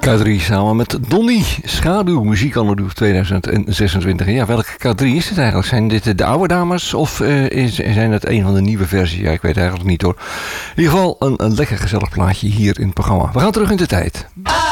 K3 samen met Donny. Schaduw, muziekanalyse 2026. Ja, welke K3 is het eigenlijk? Zijn dit de oude dames of zijn het een van de nieuwe versies? Ja, ik weet eigenlijk niet hoor. In ieder geval een lekker gezellig plaatje hier in het programma. We gaan terug in de tijd.